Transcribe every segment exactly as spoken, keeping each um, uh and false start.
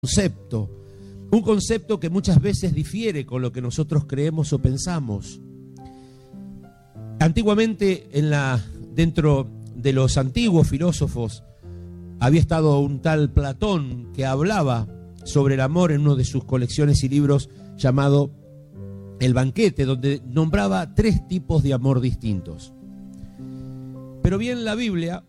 concepto, un concepto que muchas veces difiere con lo que nosotros creemos o pensamos. Antiguamente, en la, dentro de los antiguos filósofos, había estado un tal Platón que hablaba sobre el amor en una de sus colecciones y libros llamado El Banquete, donde nombraba tres tipos de amor distintos. Pero bien, la Biblia,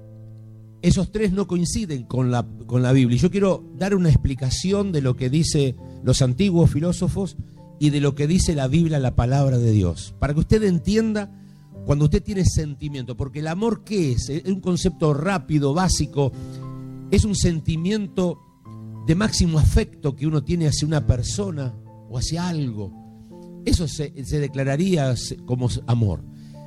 esos tres no coinciden con la, con la Biblia. Y yo quiero dar una explicación de lo que dicen los antiguos filósofos y de lo que dice la Biblia, la palabra de Dios, para que usted entienda cuando usted tiene sentimiento. Porque el amor, ¿qué es? Es un concepto rápido, básico. Es un sentimiento de máximo afecto que uno tiene hacia una persona o hacia algo. Eso se, se declararía como amor.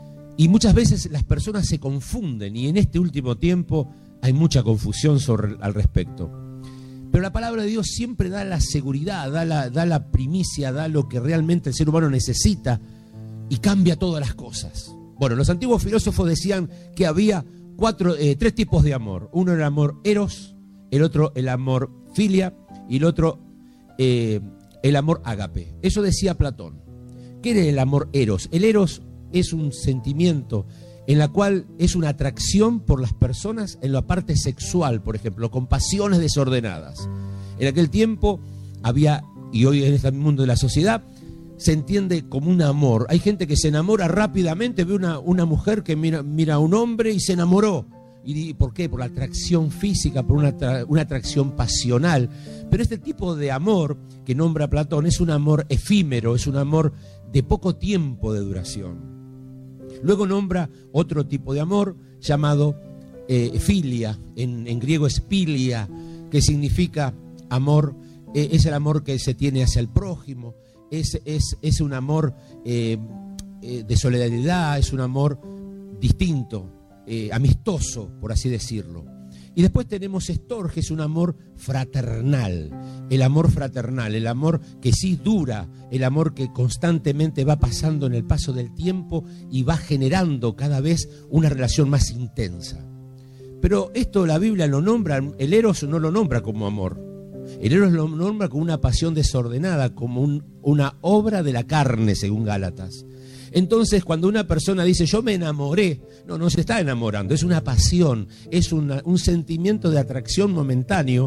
Y muchas veces las personas se confunden, y en este último tiempo hay mucha confusión sobre, al respecto. Pero la palabra de Dios siempre da la seguridad, da la, da la primicia, da lo que realmente el ser humano necesita y cambia todas las cosas. Bueno, los antiguos filósofos decían que había cuatro, eh, tres tipos de amor. Uno era el amor eros, el otro el amor filia y el otro eh, el amor ágape. Eso decía Platón. ¿Qué era el amor eros? El eros es un sentimiento en la cual es una atracción por las personas en la parte sexual, por ejemplo, con pasiones desordenadas. En aquel tiempo había, y hoy en este mundo de la sociedad, se entiende como un amor. Hay gente que se enamora rápidamente, ve una, una mujer que mira, mira a un hombre y se enamoró. ¿Y por qué? Por la atracción física, por una, una atracción pasional. Pero este tipo de amor que nombra Platón es un amor efímero, es un amor de poco tiempo de duración. Luego nombra otro tipo de amor llamado eh, filia, en, en griego es philia, que significa amor, eh, es el amor que se tiene hacia el prójimo, es, es, es un amor eh, eh, de solidaridad, es un amor distinto, eh, amistoso, por así decirlo. Y después tenemos estorge, es un amor fraternal, el amor fraternal, el amor que sí dura, el amor que constantemente va pasando en el paso del tiempo y va generando cada vez una relación más intensa. Pero esto la Biblia lo nombra, el eros no lo nombra como amor, el eros lo nombra como una pasión desordenada, como un, una obra de la carne, según Gálatas. Entonces, cuando una persona dice, yo me enamoré, no, no se está enamorando, es una pasión, es una, un sentimiento de atracción momentáneo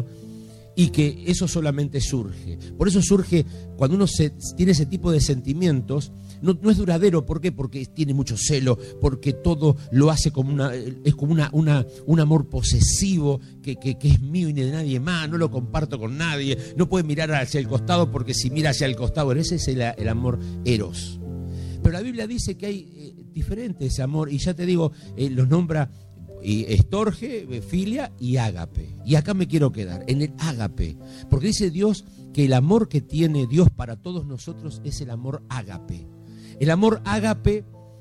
y que eso solamente surge. Por eso surge, cuando uno se, tiene ese tipo de sentimientos, no, no es duradero. ¿Por qué? Porque tiene mucho celo, porque todo lo hace como una, es como una, una, un amor posesivo que, que, que es mío y de nadie más, no lo comparto con nadie, no puede mirar hacia el costado porque si mira hacia el costado, ese es el, el amor eros. Pero la Biblia dice que hay eh, diferentes amor, y ya te digo, eh, los nombra eh, estorge, eh, filia y ágape. Y acá me quiero quedar, en el ágape, porque dice Dios que el amor que tiene Dios para todos nosotros es el amor ágape. El amor ágape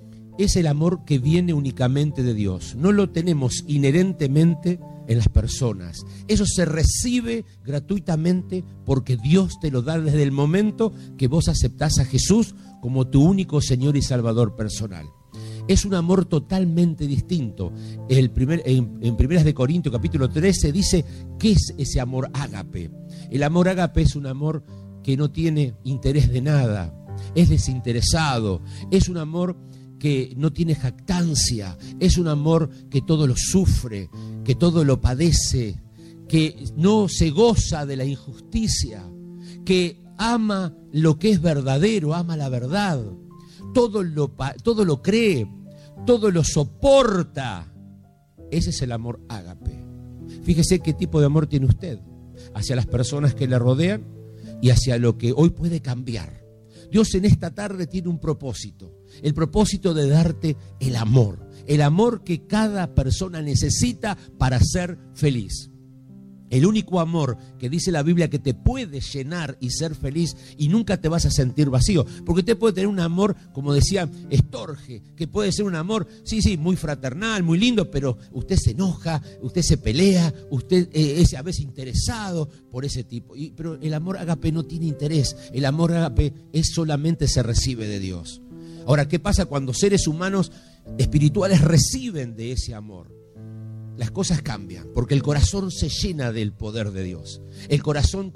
es el amor que viene únicamente de Dios. No lo tenemos inherentemente en las personas. Eso se recibe gratuitamente porque Dios te lo da desde el momento que vos aceptás a Jesús como tu único Señor y Salvador personal. Es un amor totalmente distinto. El primer, en, en Primeras de Corintios capítulo trece dice ¿qué es ese amor ágape? El amor ágape es un amor que no tiene interés de nada, es desinteresado, es un amor que no tiene jactancia, es un amor que todo lo sufre, que todo lo padece, que no se goza de la injusticia, que ama lo que es verdadero, ama la verdad, todo lo, todo lo cree, todo lo soporta. Ese es el amor ágape. Fíjese qué tipo de amor tiene usted hacia las personas que le rodean y hacia lo que hoy puede cambiar. Dios en esta tarde tiene un propósito, el propósito de darte el amor, el amor que cada persona necesita para ser feliz. El único amor que dice la Biblia que te puede llenar y ser feliz y nunca te vas a sentir vacío. Porque usted puede tener un amor, como decía Estorge, que puede ser un amor, sí, sí, muy fraternal, muy lindo, pero usted se enoja, usted se pelea, usted eh, es a veces interesado por ese tipo. Y, pero el amor ágape no tiene interés, el amor ágape es solamente se recibe de Dios. Ahora, ¿qué pasa cuando seres humanos espirituales reciben de ese amor? las cosas cambian, porque el corazón se llena del poder de Dios. El corazón